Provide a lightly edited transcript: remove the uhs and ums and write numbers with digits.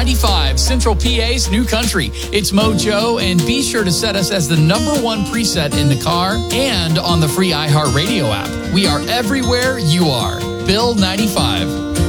95, Central PA's new country. It's Mojo, and be sure to set us as the #1 preset in the car and on the free iHeartRadio app. We are everywhere you are. Bill 95.